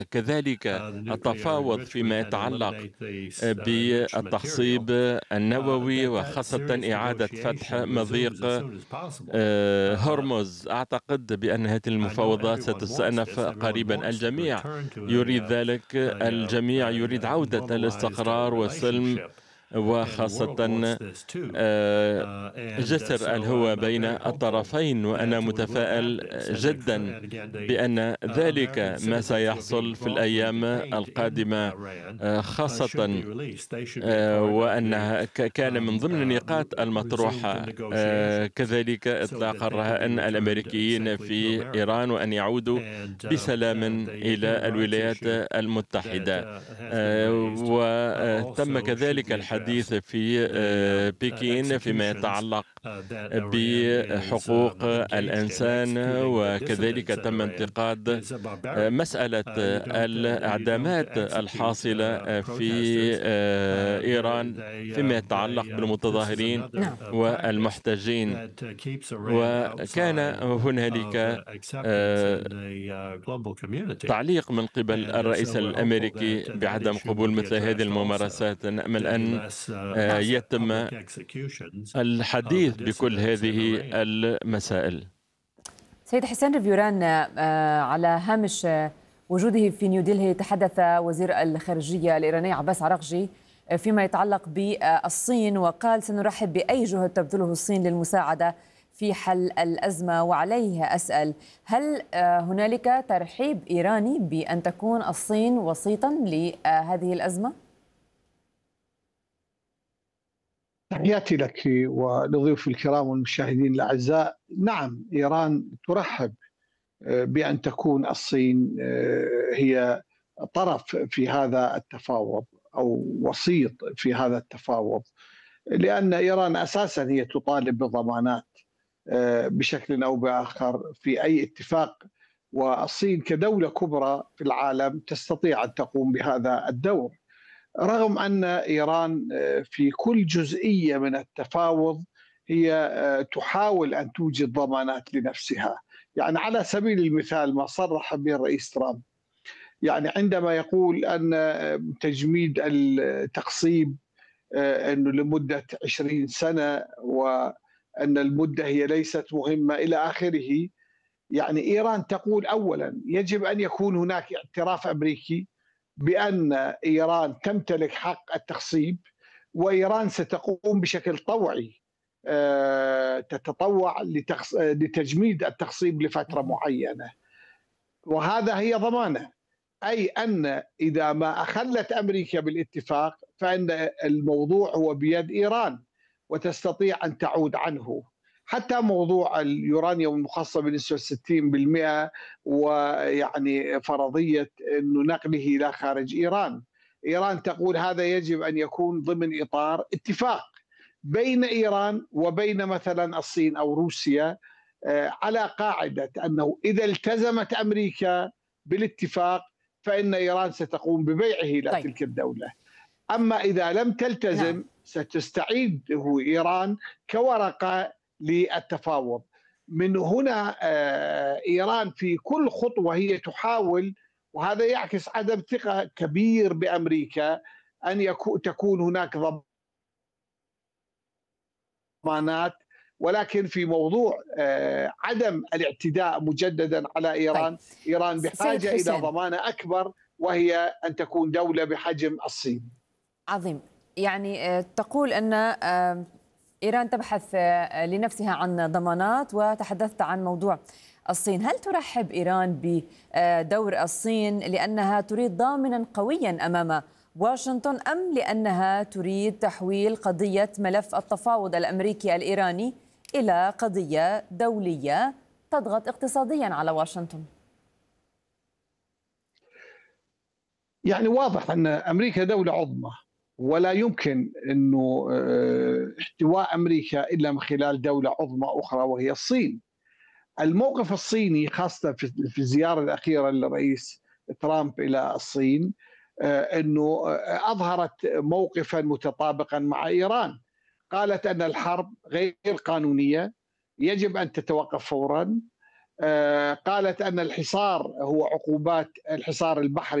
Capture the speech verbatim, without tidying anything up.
كذلك التفاوض فيما يتعلق بالتخصيب النووي، وخاصة إعادة فتح مضيق آه، هرمز. أعتقد بأن هذه المفاوضات ستستأنف قريبا. الجميع يريد ذلك، الجميع يريد عودة الاستقرار والسلم، وخاصة آه، جسر الهوى بين الطرفين. وأنا متفائل جدا بأن ذلك ما سيحصل في الأيام القادمة، آه، خاصة آه، وأنها كان من ضمن النقاط المطروحة آه، كذلك إطلاق الرهائن الأمريكيين في إيران، وأن يعودوا بسلام إلى الولايات المتحدة. آه، وتم كذلك الحديث في آه، بكين فيما يتعلق بحقوق الإنسان، وكذلك تم انتقاد مسألة الإعدامات الحاصلة في إيران فيما يتعلق بالمتظاهرين نعم. والمحتجين. وكان هنالك تعليق من قبل الرئيس الأمريكي بعدم قبول مثل هذه الممارسات. نأمل أن يتم الحديث بكل هذه المسائل. سيد حسين ريفيوران، على هامش وجوده في نيودلهي تحدث وزير الخارجية الإيراني عباس عراقجي فيما يتعلق بالصين، وقال سنرحب بأي جهد تبذله الصين للمساعدة في حل الأزمة. وعليه أسأل، هل هنالك ترحيب إيراني بأن تكون الصين وسيطا لهذه الأزمة؟ تحياتي لك ولضيوف الكرام والمشاهدين الأعزاء. نعم، إيران ترحب بأن تكون الصين هي طرف في هذا التفاوض أو وسيط في هذا التفاوض، لأن إيران أساسا هي تطالب بضمانات بشكل أو بآخر في أي اتفاق، والصين كدولة كبرى في العالم تستطيع أن تقوم بهذا الدور، رغم أن إيران في كل جزئية من التفاوض هي تحاول أن توجد ضمانات لنفسها. يعني على سبيل المثال ما صرح به الرئيس ترامب، يعني عندما يقول أن تجميد التقصيب أنه لمدة عشرين سنة وأن المدة هي ليست مهمة إلى آخره. يعني إيران تقول أولا يجب أن يكون هناك اعتراف أمريكي بأن إيران تمتلك حق التخصيب، وإيران ستقوم بشكل طوعي تتطوع لتجميد التخصيب لفترة معينة، وهذا هي ضمانة. أي أن إذا ما أخلت أمريكا بالاتفاق فإن الموضوع هو بيد إيران وتستطيع أن تعود عنه. حتى موضوع اليورانيوم المخصب بنسبة ستين بالمئة ويعني فرضية أنه نقله إلى خارج إيران، إيران تقول هذا يجب أن يكون ضمن إطار اتفاق بين إيران وبين مثلا الصين أو روسيا، على قاعدة أنه إذا التزمت أمريكا بالاتفاق فإن إيران ستقوم ببيعه إلى طيب. تلك الدولة. أما إذا لم تلتزم نعم. ستستعيده إيران كورقة للتفاوض. من هنا إيران في كل خطوة هي تحاول، وهذا يعكس عدم ثقة كبير بأمريكا، أن يكون تكون هناك ضمانات، ولكن في موضوع عدم الاعتداء مجددا على إيران، طيب. إيران بحاجة إلى ضمانة أكبر، وهي أن تكون دولة بحجم الصين. عظيم. يعني تقول أن إيران تبحث لنفسها عن ضمانات، وتحدثت عن موضوع الصين. هل ترحب إيران بدور الصين لأنها تريد ضامنا قويا أمام واشنطن، أم لأنها تريد تحويل قضية ملف التفاوض الأمريكي الإيراني إلى قضية دولية تضغط اقتصاديا على واشنطن؟ يعني واضح أن أمريكا دولة عظمى، ولا يمكن أنه احتواء أمريكا إلا من خلال دولة عظمى أخرى وهي الصين. الموقف الصيني خاصة في الزيارة الأخيرة للرئيس ترامب إلى الصين أنه أظهرت موقفا متطابقا مع إيران. قالت أن الحرب غير قانونية، يجب أن تتوقف فورا، قالت أن الحصار هو عقوبات الحصار البحري